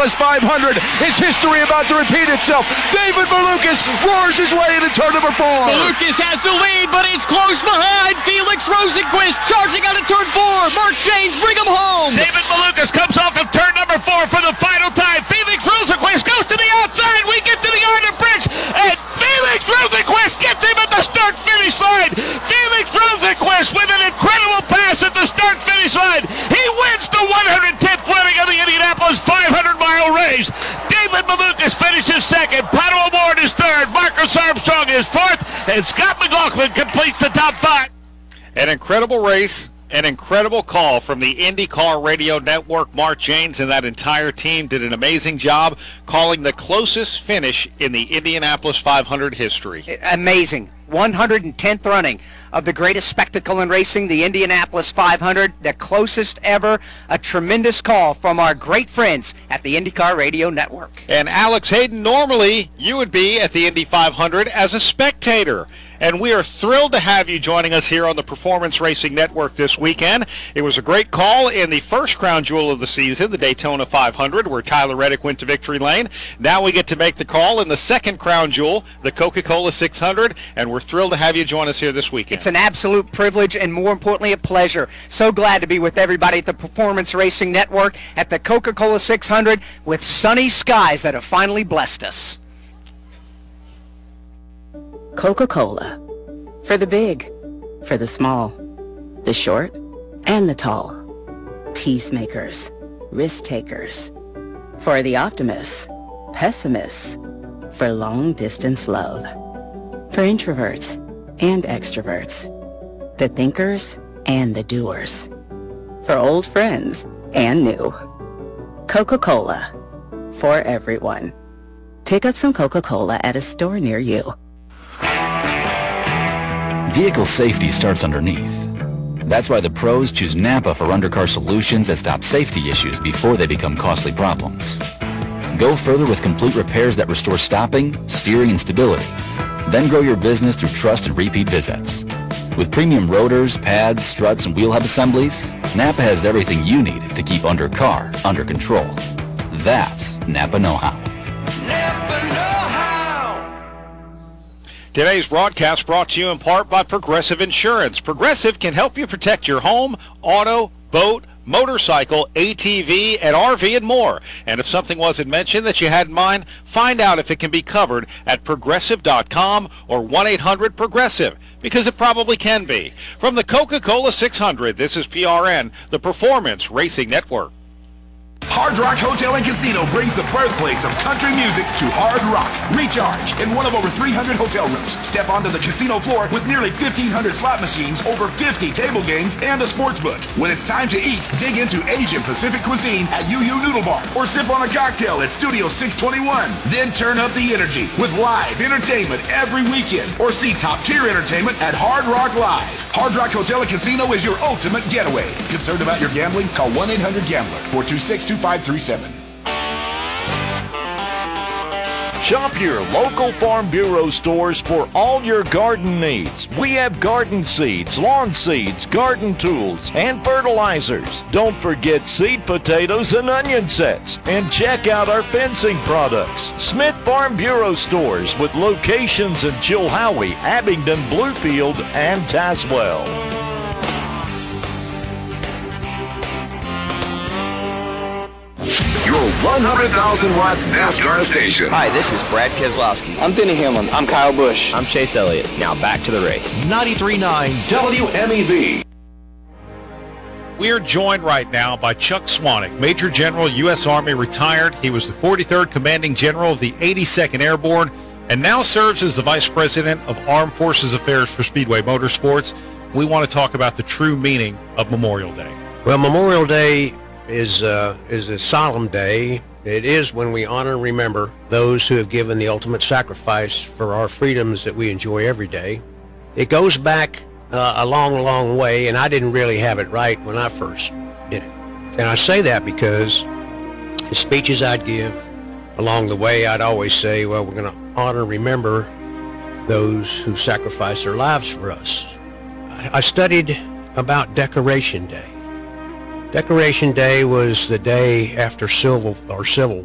Indianapolis 500. Is history about to repeat itself? David Malukas roars his way into turn number 4. Malukas has the lead, but it's close behind. Felix Rosenquist charging out of turn 4. Mark James, bring him home. David Malukas comes off of turn number 4 for the final time. Felix Rosenquist goes to the outside. We get to the Iron Bridge, and Felix Rosenquist gets him at the start-finish line. Felix Rosenquist with an incredible pass at the start-finish line. He wins the 110th running of the Indianapolis 500-mile race. David Malukas finishes second. Pato O'Ward is third. Marcus Armstrong is fourth. And Scott McLaughlin completes the top 5. An incredible race. An incredible call from the IndyCar Radio Network. Mark Janes and that entire team did an amazing job calling the closest finish in the Indianapolis 500 history. Amazing. 110th running of the greatest spectacle in racing, the Indianapolis 500, the closest ever. A tremendous call from our great friends at the IndyCar Radio Network. And Alex Hayden, normally you would be at the Indy 500 as a spectator. And we are thrilled to have you joining us here on the Performance Racing Network this weekend. It was a great call in the first crown jewel of the season, the Daytona 500, where Tyler Reddick went to victory lane. Now we get to make the call in the second crown jewel, the Coca-Cola 600, and we're thrilled to have you join us here this weekend. It's an absolute privilege and, more importantly, a pleasure. So glad to be with everybody at the Performance Racing Network at the Coca-Cola 600 with sunny skies that have finally blessed us. Coca-Cola. For the big, for the small, the short, and the tall. Peacemakers, risk takers. For the optimists, pessimists. For long-distance love. For introverts and extroverts. The thinkers and the doers. For old friends and new. Coca-Cola. For everyone. Pick up some Coca-Cola at a store near you. Vehicle safety starts underneath. That's why the pros choose Napa for undercar solutions that stop safety issues before they become costly problems. Go further with complete repairs that restore stopping, steering, and stability. Then grow your business through trust and repeat visits. With premium rotors, pads, struts, and wheel hub assemblies, Napa has everything you need to keep undercar under control. That's Napa know-how. Today's broadcast brought to you in part by Progressive Insurance. Progressive can help you protect your home, auto, boat, motorcycle, ATV, and RV, and more. And if something wasn't mentioned that you had in mind, find out if it can be covered at Progressive.com or 1-800-PROGRESSIVE, because it probably can be. From the Coca-Cola 600, this is PRN, the Performance Racing Network. Hard Rock Hotel and Casino brings the birthplace of country music to Hard Rock. Recharge in one of over 300 hotel rooms. Step onto the casino floor with nearly 1,500 slot machines, over 50 table games, and a sports book. When it's time to eat, dig into Asian Pacific cuisine at Yu Yu Noodle Bar, or sip on a cocktail at Studio 621. Then turn up the energy with live entertainment every weekend, or see top-tier entertainment at Hard Rock Live. Hard Rock Hotel and Casino is your ultimate getaway. Concerned about your gambling? Call 1-800-GAMBLER, 426-2537. Shop your local Farm Bureau stores for all your garden needs. We have garden seeds, lawn seeds, garden tools, and fertilizers. Don't forget seed potatoes and onion sets. And check out our fencing products. Smith Farm Bureau stores with locations in Chilhowie, Abingdon, Bluefield, and Tazewell. Your 100,000-watt NASCAR station. Hi, this is Brad Keselowski. I'm Denny Hamlin. I'm Kyle Busch. I'm Chase Elliott. Now back to the race. 93.9 WMEV. We are joined right now by Chuck Swanwick, Major General, U.S. Army, retired. He was the 43rd Commanding General of the 82nd Airborne and now serves as the Vice President of Armed Forces Affairs for Speedway Motorsports. We want to talk about the true meaning of Memorial Day. Well, Memorial Day is a solemn day. It is when we honor and remember those who have given the ultimate sacrifice for our freedoms that we enjoy every day. It goes back a long, long way, and I didn't really have it right when I first did it. And I say that because the speeches I'd give along the way, I'd always say, well, we're going to honor and remember those who sacrificed their lives for us. I studied about Decoration Day. Decoration Day was the day after Civil